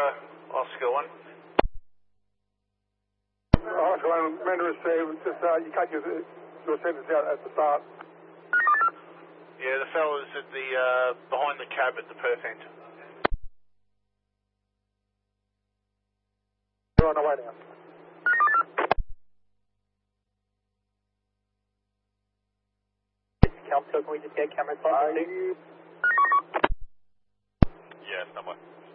Oscar 1. Oscar 1, meant to receive, just, you cut your sentence out at the start. Yeah, the fella's at the, behind the cab at the perf end. We're on the way now. Council, can we just get camera 5? Yeah, somewhere.